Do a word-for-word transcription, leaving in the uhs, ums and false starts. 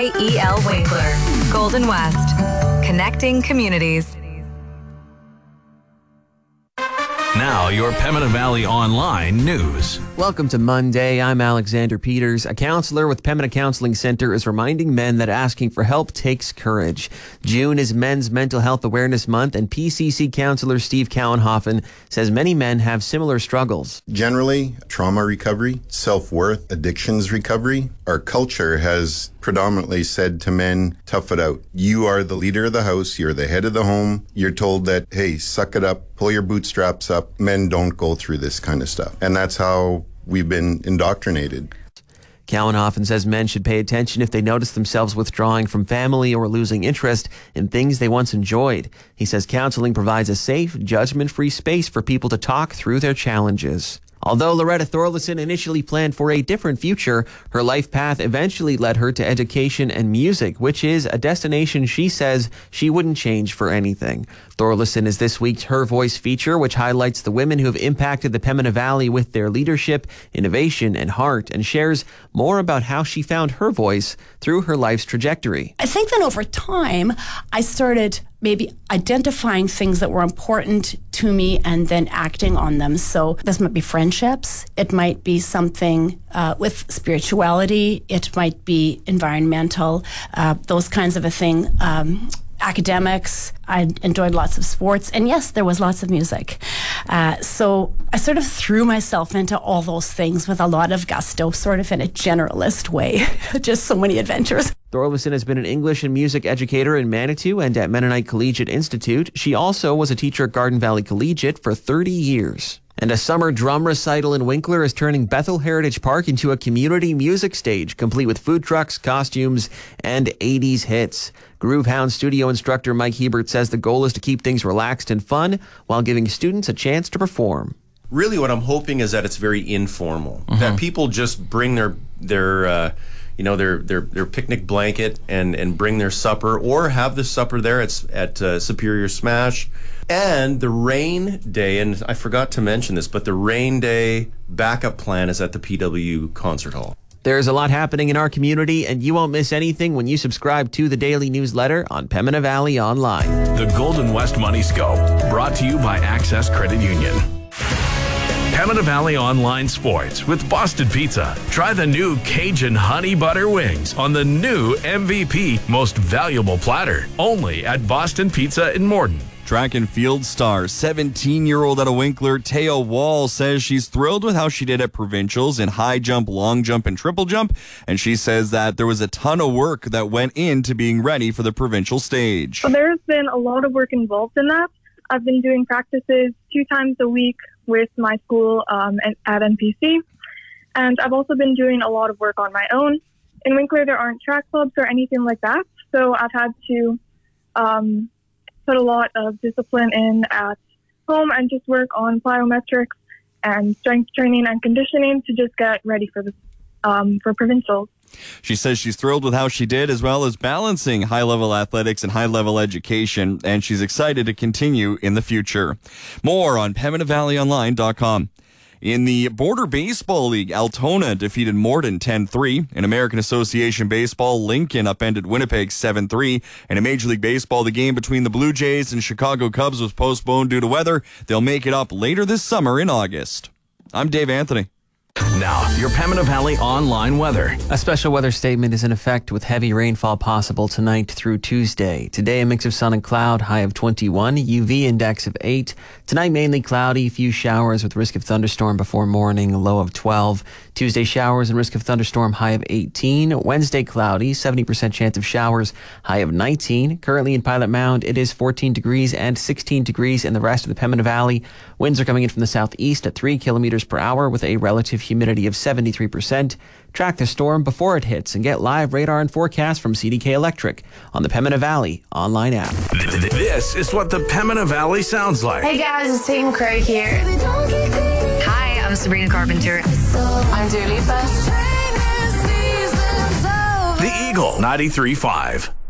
E L Winkler, Golden West, connecting communities. Now, your Pembina Valley Online news. Welcome to Monday. I'm Alexander Peters. A counselor with Pembina Counseling Centre is reminding men that asking for help takes courage. June is Men's Mental Health Awareness Month, and P C C counselor Steve Cowenhoffen says many men have similar struggles. Generally, trauma recovery, self-worth, addictions recovery. Our culture has predominantly said to men, tough it out. You are the leader of the house. You're the head of the home. You're told that, hey, suck it up, pull your bootstraps up. Men don't go through this kind of stuff. And that's how we've been indoctrinated. Cowenhoffen says men should pay attention if they notice themselves withdrawing from family or losing interest in things they once enjoyed. He says counseling provides a safe, judgment-free space for people to talk through their challenges. Although Loretta Thorlison initially planned for a different future, her life path eventually led her to education and music, which is a destination she says she wouldn't change for anything. Thorlison is this week's Her Voice feature, which highlights the women who have impacted the Pembina Valley with their leadership, innovation, and heart, and shares more about how she found her voice through her life's trajectory. I think that over time, I started maybe identifying things that were important to me and then acting on them. So this might be friendships. It might be something uh, with spirituality. It might be environmental, uh, those kinds of a thing. Um, academics. I enjoyed lots of sports. And yes, there was lots of music. Uh, so I sort of threw myself into all those things with a lot of gusto, sort of in a generalist way. Just so many adventures. Thorlison has been an English and music educator in Manitou and at Mennonite Collegiate Institute. She also was a teacher at Garden Valley Collegiate for thirty years. And a summer drum recital in Winkler is turning Bethel Heritage Park into a community music stage, complete with food trucks, costumes, and eighties hits. Groovehound studio instructor Mike Hebert says the goal is to keep things relaxed and fun while giving students a chance to perform. Really what I'm hoping is that it's very informal, Mm-hmm. that people just bring their, their uh, you know, their, their, their picnic blanket and, and bring their supper, or have the supper there at, at uh, Superior Smash. And the rain day, and I forgot to mention this, but the rain day backup plan is at the P W Concert Hall. There's a lot happening in our community, and you won't miss anything when you subscribe to the daily newsletter on Pembina Valley Online. The Golden West Money Scope, brought to you by Access Credit Union. Pembina Valley Online Sports with Boston Pizza. Try the new Cajun Honey Butter Wings on the new M V P Most Valuable Platter, only at Boston Pizza in Morden. Track and field star, seventeen-year-old out of Winkler, Taya Wall, says she's thrilled with how she did at provincials in high jump, long jump, and triple jump. And she says that there was a ton of work that went into being ready for the provincial stage. Well, there's been a lot of work involved in that. I've been doing practices two times a week with my school um, at N P C. And I've also been doing a lot of work on my own. In Winkler, there aren't track clubs or anything like that. So I've had to um, put a lot of discipline in at home and just work on plyometrics and strength training and conditioning to just get ready for the um, for provincials. She says she's thrilled with how she did, as well as balancing high-level athletics and high-level education, and she's excited to continue in the future. More on Pembina Valley Online dot com. In the Border Baseball League, Altona defeated Morden ten three. In American Association Baseball, Lincoln upended Winnipeg seven three. And in Major League Baseball, the game between the Blue Jays and Chicago Cubs was postponed due to weather. They'll make it up later this summer in August. I'm Dave Anthony. Now, your Pembina Valley Online weather. A special weather statement is in effect with heavy rainfall possible tonight through Tuesday. Today, a mix of sun and cloud, high of twenty-one, U V index of eight. Tonight, mainly cloudy, few showers with risk of thunderstorm before morning, low of twelve. Tuesday, showers and risk of thunderstorm, high of eighteen. Wednesday, cloudy, seventy percent chance of showers, high of nineteen. Currently in Pilot Mound, it is fourteen degrees and sixteen degrees in the rest of the Pembina Valley. Winds are coming in from the southeast at three kilometers per hour with a relative humidity of seventy-three percent. Track the storm before it hits and get live radar and forecast from C D K Electric on the Pembina Valley online app. This is what the Pembina Valley sounds like. Hey guys, it's Team Craig here. Hi, I'm Sabrina Carpenter. I'm Dua Lipa. The Eagle ninety-three point five.